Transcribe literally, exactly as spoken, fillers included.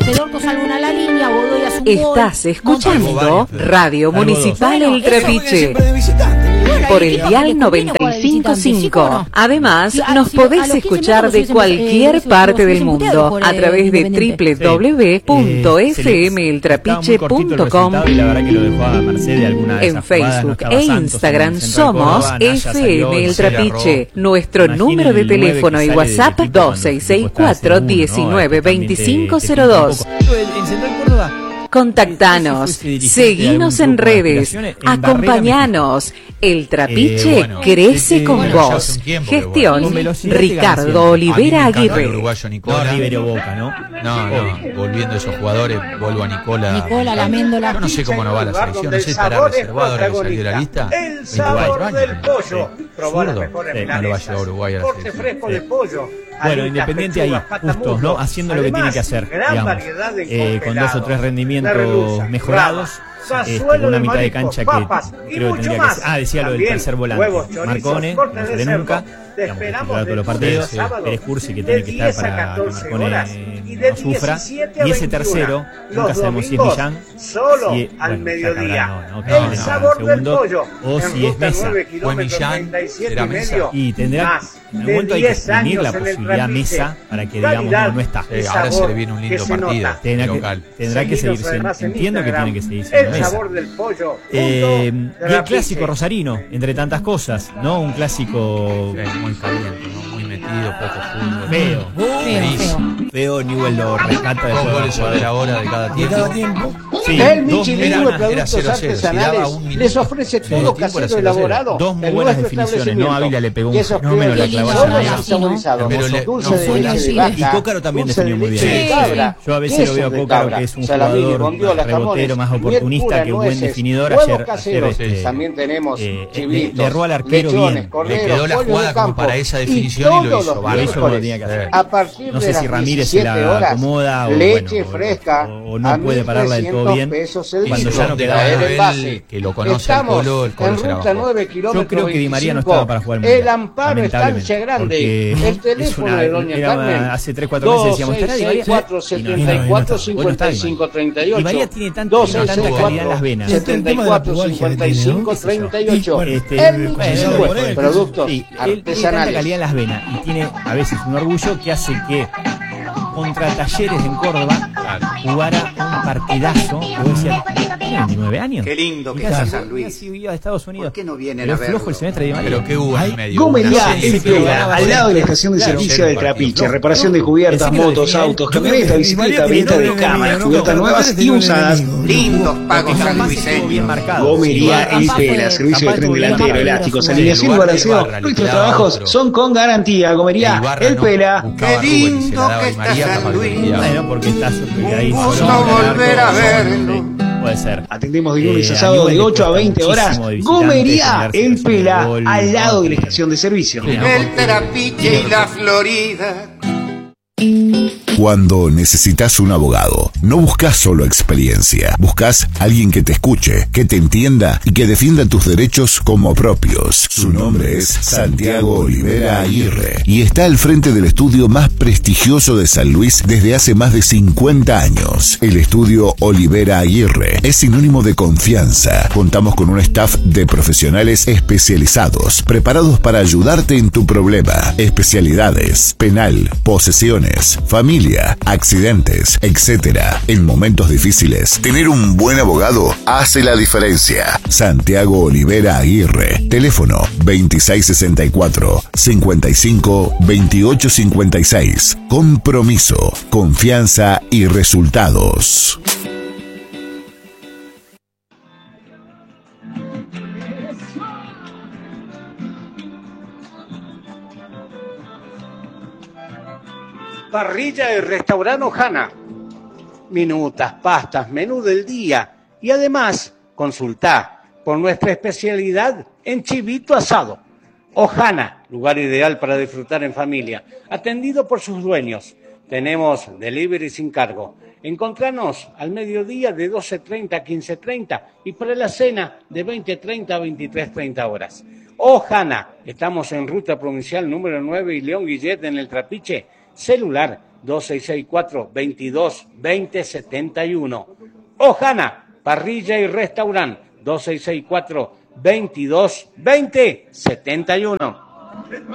Orto salvo a la línea, Godoy a su Estás escuchando Radio Municipal El Trapiche por el dial noventa y cinco punto cinco. Además, nos podés escuchar de cualquier parte del mundo a través de doble u doble u doble u punto f m el trapiche punto com. En Facebook e Instagram somos F M El Trapiche. Nuestro número de teléfono y WhatsApp dos seis seis cuatro, diecinueve, veinticinco cero dos. Contactanos, seguinos en redes, acompañanos. El Trapiche eh, bueno, crece con eh, vos. Gestión Ricardo Olivera Aguirre. Uruguayo Nicola. No, Rivero Boca, ¿no? No, no, volviendo a esos jugadores, vuelvo a Nicola. Nicola, Lamendola. Yo no sé cómo no va la selección, no sé si estará reservado ahora que salió la lista. El sabor del pollo. Probó las mejores milanesas. No lo va a llevar a Uruguay a la selección. Corte fresco de pollo. Bueno, Independiente ahí, justos, ¿no? Haciendo lo que tiene que hacer, digamos. Eh, con dos o tres rendimientos mejorados. Este, con una mitad de cancha que creo que tendría que ser. Ah, decía lo del tercer volante. Marcone, no se ve nunca. Digamos, que todos los partidos. Pérez Cursi, que tiene que estar para que Marcone no sufra. Y ese tercero, nunca sabemos si es Millán. Solo si es, al bueno, mediodía. No, no, el sabor del pollo. O si es Mesa. Fue Millán, será Mesa. Y tendrá. En algún momento hay que exprimir la posibilidad Mesa para que digamos no, no está. Eh, ahora se le viene un lindo partido tendrá local. Que, tendrá que seguir siendo, entiendo que tiene que seguir siendo el sabor del pollo. Eh, y el clásico rosarino, entre tantas cosas, ¿no? Un clásico sí, muy caliente, ¿no? Muy metido, poco fútbol. Feo. Feo. Feo, Newell lo rescata de dos goles a la hora de cada tiempo. De cada tiempo. Sí, el Michilingüe Productos Artesanales les ofrece todo casero elaborado. Dos muy buenas definiciones, ¿no? Ávila le pegó un fenómeno la clavada. Dulce de leche de vaca. Y Cócaro también definió muy bien. Yo a veces lo veo a Cócaro, que es un jugador rebotero más oportunista que buen definidor. Ayer, ayer también tenemos le erró al arquero bien. Le quedó la jugada como para esa definición y lo hizo. Lo hizo como lo tenía que hacer. A partir no sé de si Ramírez se la acomoda o, leche bueno, fresca, o, o no puede pararla del todo bien. Cuando ya no quedaba él, que lo conoce el Colo, el Colo se la bajó. Yo creo que Di María no estaba para jugar el mundial. El amparo estancia grande. El teléfono una, de Doña Carmen. Hace tres cuatro meses decíamos, ¿estará Di María? cuatro setenta y cuatro cincuenta y cinco treinta y ocho. Di María tiene tanto, tanta calidad en las venas. setenta y cuatro cincuenta y cinco treinta y ocho. El Michilingüe Productos Artesanales. Tiene tanta calidad en las venas y tiene a veces un orgullo que hace que contra Talleres en Córdoba jugara un partidazo. Yo decía, tiene veintinueve años. Qué lindo que está San Luis. Casi vivió a Estados Unidos. ¿Por qué no vienen Pero a verlo? flojo el semestre de María. Pero qué hubo en medio. Gomería El Pela, al lado de la estación de servicio del Trapiche. Reparación de cubiertas, motos, autos, camionetas, bicicletas, venta de cámaras, cubiertas nuevas y usadas. Lindos pagos sanluiseños. Gomería El Pela, servicio de tren delantero, elásticos, alineación y balanceo. Nuestros trabajos son con garantía. Gomería El Pela. Qué lindo que está San Luis. Bueno, porque está ahí. Gusto volver a verlo. Puede ser. Atendemos de lunes a sábado de ocho a veinte horas. Gomería El Pela, al lado de la estación de servicio. El Trapiche y la Florida. Cuando necesitas un abogado, no buscas solo experiencia, buscas alguien que te escuche, que te entienda y que defienda tus derechos como propios. Su nombre es Santiago Olivera Aguirre y está al frente del estudio más prestigioso de San Luis desde hace más de cincuenta años. El estudio Olivera Aguirre es sinónimo de confianza. Contamos con un staff de profesionales especializados, preparados para ayudarte en tu problema. Especialidades: penal, posesiones, familia, accidentes, etcétera. En momentos difíciles, tener un buen abogado hace la diferencia. Santiago Olivera Aguirre. Teléfono veintiséis sesenta y cuatro, cincuenta y cinco, veintiocho cincuenta y seis. Compromiso, confianza y resultados. Parrilla y restaurante Ojana. Minutas, pastas, menú del día. Y además, consultá por nuestra especialidad en chivito asado. Ojana, lugar ideal para disfrutar en familia. Atendido por sus dueños. Tenemos delivery sin cargo. Encontranos al mediodía de doce treinta a quince treinta y para la cena de veinte treinta a veintitrés treinta horas. Ojana, estamos en ruta provincial número nueve y León Guillet en el Trapiche. Celular dos seis seis cuatro, veintidós, veinte, setenta y uno. Ojana, parrilla y restaurante, dos seis seis cuatro, veintidós, veinte, setenta y uno.